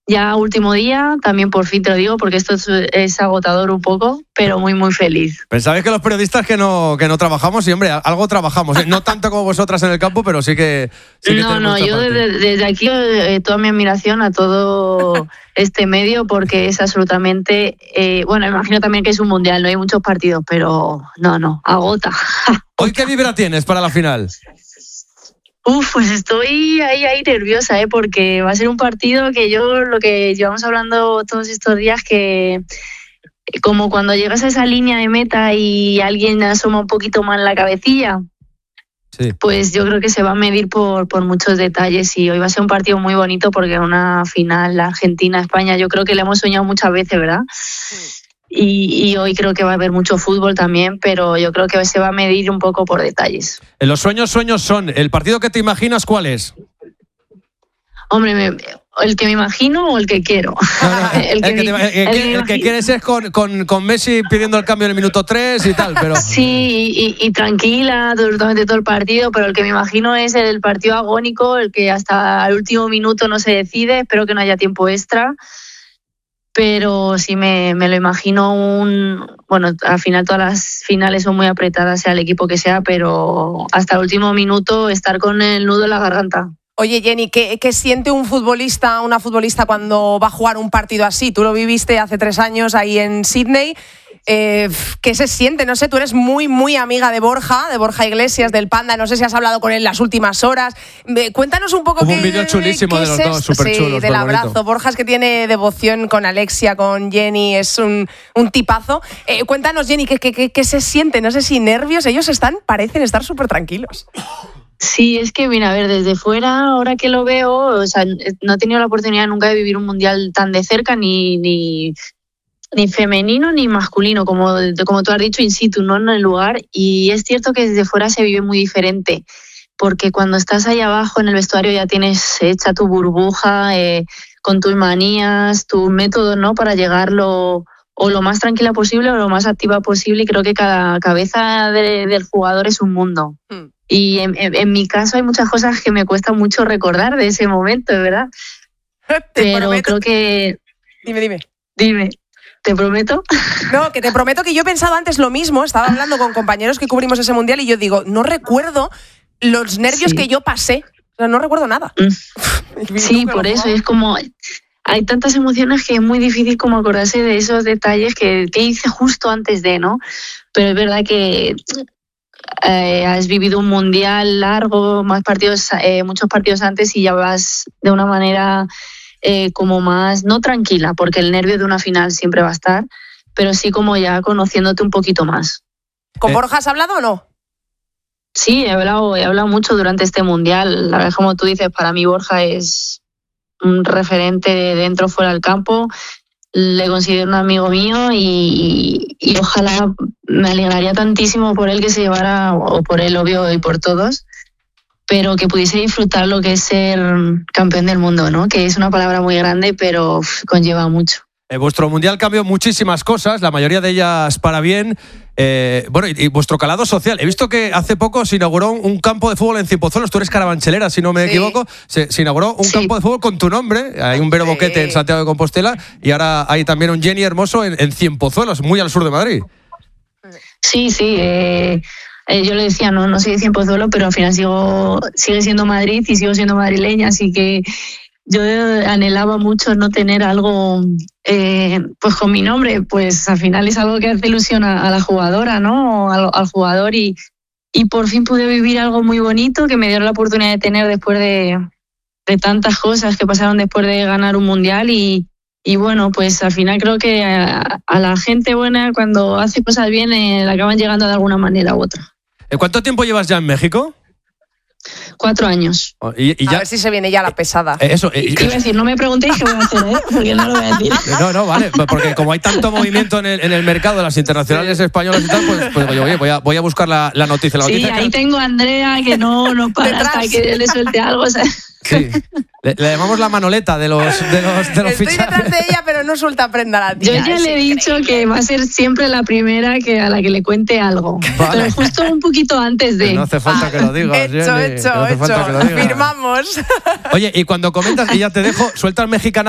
ya último día, también por fin te lo digo, porque esto es agotador un poco, pero muy, muy feliz. Pensabais que los periodistas que no trabajamos, y hombre, algo trabajamos, ¿eh? No tanto como vosotras en el campo, pero sí que No, yo desde aquí toda mi admiración a todo este medio, porque es absolutamente, bueno, imagino también que es un mundial, no hay muchos partidos, pero no, agota. ¿Hoy qué vibra tienes para la final? Pues estoy ahí nerviosa, porque va a ser un partido que lo que llevamos hablando todos estos días, que como cuando llegas a esa línea de meta y alguien asoma un poquito más la cabecilla, sí, pues yo creo que se va a medir por muchos detalles, y hoy va a ser un partido muy bonito, porque una final Argentina-España yo creo que la hemos soñado muchas veces, ¿verdad? Y hoy creo que va a haber mucho fútbol también, pero yo creo que se va a medir un poco por detalles. Los sueños son. ¿El partido que te imaginas cuál es? Hombre, ¿el que me imagino o el que quiero? El que quieres es con Messi pidiendo el cambio en el minuto 3 y tal, pero... Sí, y tranquila absolutamente todo el partido, pero el que me imagino es el partido agónico, el que hasta el último minuto no se decide. Espero que no haya tiempo extra, pero sí me lo imagino bueno, al final todas las finales son muy apretadas, sea el equipo que sea, pero hasta el último minuto estar con el nudo en la garganta. Oye, Jenny, ¿qué siente una futbolista cuando va a jugar un partido así? Tú lo viviste hace 3 años ahí en Sydney. ¿Qué se siente? No sé, tú eres muy, muy amiga de Borja Iglesias, del Panda. No sé si has hablado con él en las últimas horas. Cuéntanos un poco. Hubo un vídeo chulísimo de los dos, súper chulo. Sí, del abrazo. Bonito. Borja es que tiene devoción con Alexia, con Jenny, es un tipazo. Cuéntanos, Jenny, ¿qué se siente? No sé si nervios. Ellos parecen estar súper tranquilos. Sí, es que, mira, a ver, desde fuera, ahora que lo veo, o sea, no he tenido la oportunidad nunca de vivir un mundial tan de cerca, ni femenino ni masculino, como tú has dicho, in situ, no en el lugar. Y es cierto que desde fuera se vive muy diferente, porque cuando estás ahí abajo en el vestuario ya tienes hecha tu burbuja, con tus manías, tus métodos, ¿no?, para llegar lo más tranquila posible o lo más activa posible, y creo que cada cabeza del jugador es un mundo. Y en mi caso hay muchas cosas que me cuesta mucho recordar de ese momento, de verdad. Pero creo que... Dime. ¿Te prometo? No, que te prometo que yo he pensado antes lo mismo. Estaba hablando con compañeros que cubrimos ese mundial y yo digo, no recuerdo los nervios que yo pasé. O sea, no recuerdo nada. Sí, por eso. Es como... Hay tantas emociones que es muy difícil como acordarse de esos detalles que hice justo antes de, ¿no? Pero es verdad que... has vivido un mundial largo, muchos partidos antes, y ya vas de una manera como más, no tranquila, porque el nervio de una final siempre va a estar, pero sí como ya conociéndote un poquito más. ¿Con Borja has hablado o no? Sí, he hablado mucho durante este mundial. La verdad, como tú dices, para mí Borja es un referente de dentro fuera del campo. Le considero un amigo mío y ojalá, me alegraría tantísimo por él que se llevara, o por él, obvio, y por todos, pero que pudiese disfrutar lo que es ser campeón del mundo, ¿no? Que es una palabra muy grande, pero conlleva mucho. Vuestro mundial cambió muchísimas cosas, la mayoría de ellas para bien. Bueno, y vuestro calado social. He visto que hace poco se inauguró un campo de fútbol en Cienpozuelos. Tú eres carabanchelera, si no me equivoco. Se inauguró un campo de fútbol con tu nombre. Hay un Vero Boquete en Santiago de Compostela y ahora hay también un Jenny Hermoso en Cienpozuelos, muy al sur de Madrid. Sí. Yo le decía, no soy de Cienpozuelos, pero al final sigue siendo Madrid y sigo siendo madrileña, así que yo anhelaba mucho no tener algo pues con mi nombre, pues al final es algo que hace ilusión a la jugadora, ¿no? Al jugador, y por fin pude vivir algo muy bonito que me dio la oportunidad de tener después de tantas cosas que pasaron después de ganar un mundial, y bueno, pues al final creo que a la gente buena, cuando hace cosas bien, le acaban llegando de alguna manera u otra. ¿Cuánto tiempo llevas ya en México? 4 años. Y ya... A ver si se viene ya la pesada. Eso. Iba a decir, no me preguntéis qué voy a hacer, porque no lo voy a decir. No, vale, porque como hay tanto movimiento en el mercado de las internacionales españolas y tal, pues oye, voy a buscar la noticia. Sí, ahí tengo a Andrea, que no para hasta que le suelte algo, ¿sabes? Sí. Le llamamos la Manoleta de los Estoy fichajes. detrás de ella, pero no suelta prenda la tía. Yo ya le he dicho que va a ser siempre la primera a la que le cuente algo. Vale. Pero justo un poquito antes de... No hace falta que lo digas, Hecho. Jenny. No hace falta que lo digas. Firmamos. Oye, y cuando comentas, y ya te dejo, suelta al mexicano.